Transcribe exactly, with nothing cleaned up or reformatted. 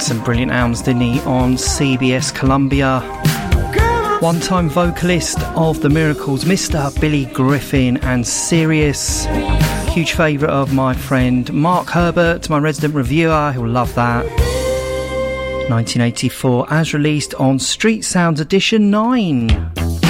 had some brilliant albums, didn't he, on C B S Columbia. One-time vocalist of The Miracles, Mister Billy Griffin and Sirius. Huge favourite of my friend Mark Herbert, my resident reviewer, he'll love that. nineteen eighty-four, as released on Street Sounds Edition nine.